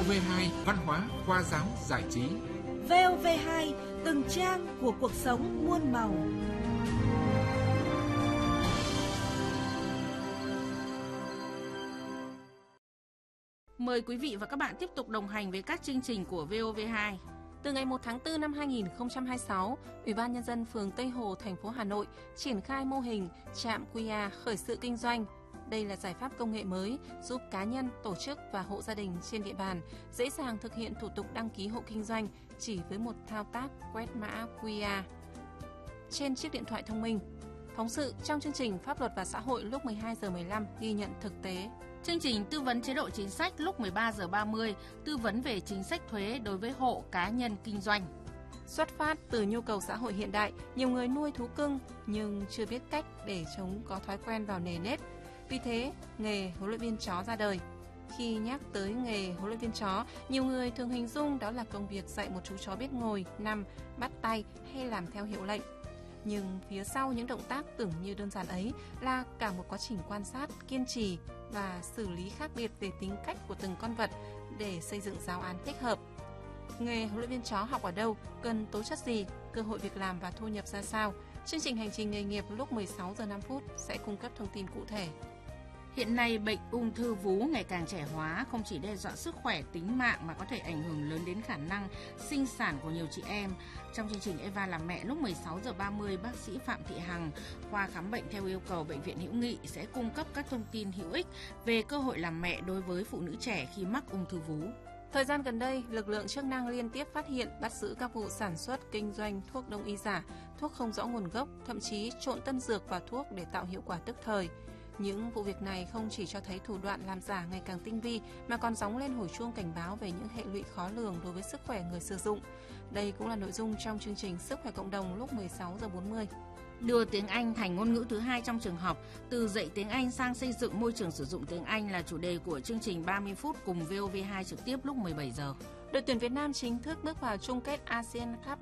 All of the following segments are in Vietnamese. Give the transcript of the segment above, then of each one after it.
VOV2 Văn hóa, khoa giáo, giải trí. VOV2 từng trang của cuộc sống muôn màu. Mời quý vị và các bạn tiếp tục đồng hành với các chương trình của VOV2. Từ ngày 1 tháng 4 năm 2026, Ủy ban Nhân dân phường Tây Hồ, thành phố Hà Nội triển khai mô hình trạm QR khởi sự kinh doanh. Đây là giải pháp công nghệ mới giúp cá nhân, tổ chức và hộ gia đình trên địa bàn dễ dàng thực hiện thủ tục đăng ký hộ kinh doanh chỉ với một thao tác quét mã QR trên chiếc điện thoại thông minh. Phóng sự trong chương trình Pháp luật và xã hội lúc 12:15 ghi nhận thực tế. Chương trình tư vấn chế độ chính sách lúc 13:30 tư vấn về chính sách thuế đối với hộ cá nhân kinh doanh. Xuất phát từ nhu cầu xã hội hiện đại, nhiều người nuôi thú cưng nhưng chưa biết cách để chúng có thói quen vào nề nếp. Vì thế, nghề huấn luyện viên chó ra đời. Khi nhắc tới nghề huấn luyện viên chó, nhiều người thường hình dung đó là công việc dạy một chú chó biết ngồi, nằm, bắt tay hay làm theo hiệu lệnh. Nhưng phía sau những động tác tưởng như đơn giản ấy là cả một quá trình quan sát, kiên trì và xử lý khác biệt về tính cách của từng con vật để xây dựng giáo án thích hợp. Nghề huấn luyện viên chó học ở đâu, cần tố chất gì, cơ hội việc làm và thu nhập ra sao? Chương trình Hành trình nghề nghiệp lúc 16:05 sẽ cung cấp thông tin cụ thể. Hiện nay, bệnh ung thư vú ngày càng trẻ hóa, không chỉ đe dọa sức khỏe, tính mạng mà có thể ảnh hưởng lớn đến khả năng sinh sản của nhiều chị em. Trong chương trình Eva làm mẹ lúc 16:30, bác sĩ Phạm Thị Hằng, khoa khám bệnh theo yêu cầu Bệnh viện Hữu Nghị sẽ cung cấp các thông tin hữu ích về cơ hội làm mẹ đối với phụ nữ trẻ khi mắc ung thư vú. Thời gian gần đây, lực lượng chức năng liên tiếp phát hiện, bắt giữ các vụ sản xuất, kinh doanh thuốc đông y giả, thuốc không rõ nguồn gốc, thậm chí trộn tân dược vào thuốc để tạo hiệu quả tức thời. Những vụ việc này không chỉ cho thấy thủ đoạn làm giả ngày càng tinh vi mà còn gióng lên hồi chuông cảnh báo về những hệ lụy khó lường đối với sức khỏe người sử dụng. Đây cũng là nội dung trong chương trình Sức khỏe cộng đồng lúc 16:40. Đưa tiếng Anh thành ngôn ngữ thứ hai trong trường học, từ dạy tiếng Anh sang xây dựng môi trường sử dụng tiếng Anh là chủ đề của chương trình 30 phút cùng VOV2 trực tiếp lúc 17 giờ. Đội tuyển Việt Nam chính thức bước vào chung kết ASEAN Cup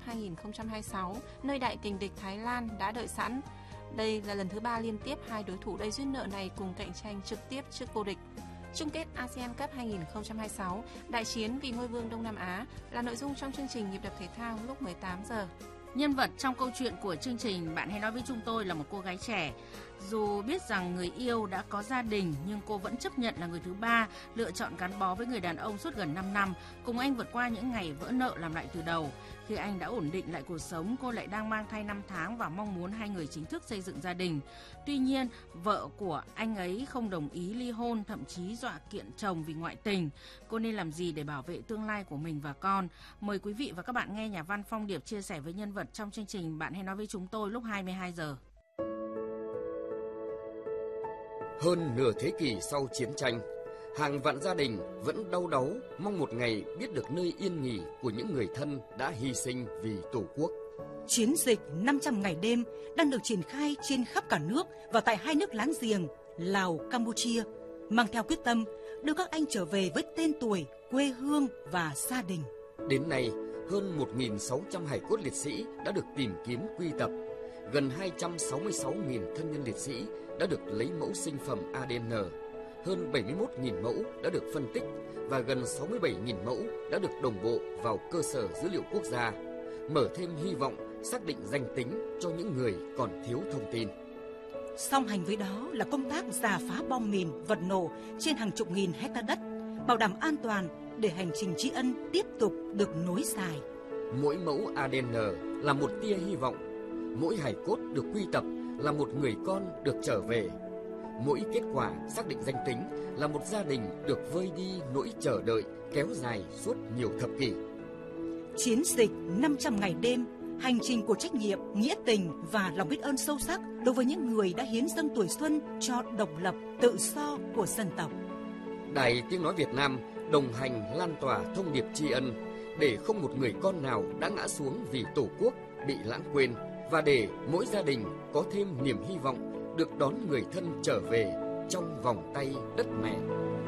2026, nơi đại kình địch Thái Lan đã đợi sẵn. Đây là lần thứ 3 liên tiếp hai đối thủ đầy duyên nợ này cùng cạnh tranh trực tiếp trước vô địch. Chung kết ASEAN Cup 2026, đại chiến vì ngôi vương Đông Nam Á là nội dung trong chương trình Nhịp đập thể thao lúc 18 giờ. Nhân vật trong câu chuyện của chương trình Bạn hãy nói với chúng tôi là một cô gái trẻ. Dù biết rằng người yêu đã có gia đình nhưng cô vẫn chấp nhận là người thứ ba, lựa chọn gắn bó với người đàn ông suốt gần 5 năm, cùng anh vượt qua những ngày vỡ nợ làm lại từ đầu. Khi anh đã ổn định lại cuộc sống, cô lại đang mang thai 5 tháng và mong muốn hai người chính thức xây dựng gia đình. Tuy nhiên, vợ của anh ấy không đồng ý ly hôn, thậm chí dọa kiện chồng vì ngoại tình. Cô nên làm gì để bảo vệ tương lai của mình và con? Mời quý vị và các bạn nghe nhà văn Phong Điệp chia sẻ với nhân vật trong chương trình Bạn hãy nói với chúng tôi lúc 22 giờ. Hơn nửa thế kỷ sau chiến tranh, hàng vạn gia đình vẫn đau đáu mong một ngày biết được nơi yên nghỉ của những người thân đã hy sinh vì Tổ quốc. Chiến dịch 500 ngày đêm đang được triển khai trên khắp cả nước và tại hai nước láng giềng Lào, Campuchia, mang theo quyết tâm đưa các anh trở về với tên tuổi, quê hương và gia đình. Đến nay, hơn 1.600 hài cốt liệt sĩ đã được tìm kiếm quy tập. Gần 266.000 thân nhân liệt sĩ đã được lấy mẫu sinh phẩm ADN, hơn 71.000 mẫu đã được phân tích và gần 67.000 mẫu đã được đồng bộ vào cơ sở dữ liệu quốc gia, mở thêm hy vọng xác định danh tính cho những người còn thiếu thông tin. Song hành với đó là công tác rà phá bom mìn, vật nổ trên hàng chục nghìn hectare đất, bảo đảm an toàn để hành trình tri ân tiếp tục được nối dài. Mỗi mẫu ADN là một tia hy vọng, mỗi hài cốt được quy tập là một người con được trở về. Mỗi kết quả xác định danh tính là một gia đình được vơi đi nỗi chờ đợi kéo dài suốt nhiều thập kỷ. Chiến dịch 500 ngày đêm, hành trình của trách nhiệm, nghĩa tình và lòng biết ơn sâu sắc đối với những người đã hiến dâng tuổi xuân cho độc lập, tự do của dân tộc. Đài Tiếng Nói Việt Nam đồng hành lan tỏa thông điệp tri ân để không một người con nào đã ngã xuống vì Tổ quốc bị lãng quên và để mỗi gia đình có thêm niềm hy vọng được đón người thân trở về trong vòng tay đất mẹ.